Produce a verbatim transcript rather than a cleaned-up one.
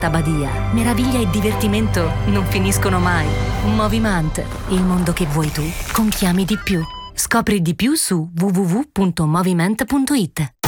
vasta Badia. Meraviglia e divertimento non finiscono mai. Movimante, il mondo che vuoi tu, con chi ami di più. Scopri di più su w w w punto moviment punto it.